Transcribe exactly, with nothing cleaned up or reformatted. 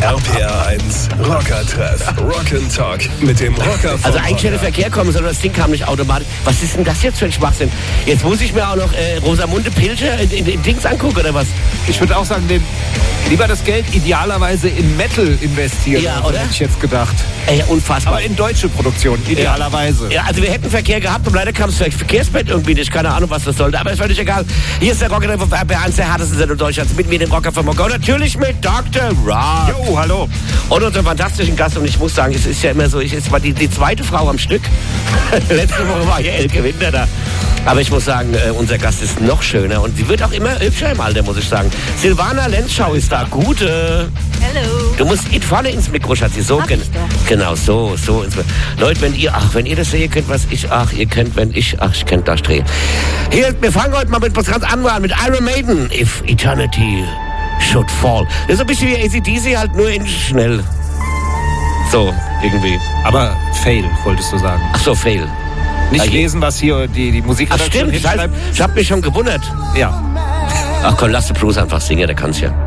R P R eins Rocker-Treff. Rock'n'Talk mit dem Rocker. Also eigentlich hätte Verkehr kommen, sondern das Ding kam nicht automatisch. Was ist denn das jetzt für ein Schwachsinn? Jetzt muss ich mir auch noch äh, Rosamunde Pilcher in, in, in Dings angucken, oder was? Ich würde auch sagen, den, lieber das Geld idealerweise in Metal investieren. Ja, also, oder? Hätte ich jetzt gedacht. Ey, unfassbar. Aber in deutsche Produktion, idealerweise. Ja, also wir hätten Verkehr gehabt und leider kam das Verkehrsbett irgendwie nicht. Keine Ahnung, was das sollte, aber ist völlig egal. Hier ist der Rocker von R P R eins, der härtesten Sendung Deutschlands. Mit mir, dem Rocker von Morgen. Und natürlich mit Doktor Rock. Jo, hallo. Und unserem fantastischen Gast. Und ich muss sagen, es ist ja immer so, ich es war die, die zweite Frau am Stück. Letzte Woche war hier Elke Winter da. Aber ich muss sagen, äh, unser Gast ist noch schöner und sie wird auch immer hübscher im Alter, muss ich sagen. Silvana Lenzschau ist da. Gute. Hallo. Du musst vorne ins Mikro, Schatzi. So, gen genau, so, so. Ins Leute, wenn ihr, ach, wenn ihr das sehen könnt, was ich, ach, ihr könnt, wenn ich, ach, ich könnt da drehen. Hier, wir fangen heute mal mit was ganz anderem an, mit Iron Maiden. If Eternity Should Fall. Das ist ein bisschen wie A C D C, halt nur in schnell. So, irgendwie. Aber Fail, wolltest du sagen. Ach so, Fail. Nicht Ja, lesen, was hier die, die Musik Ach stimmt, ich, ich hab mich schon gewundert. Ja. Ach komm, lass den Bruce einfach singen, der kann's ja.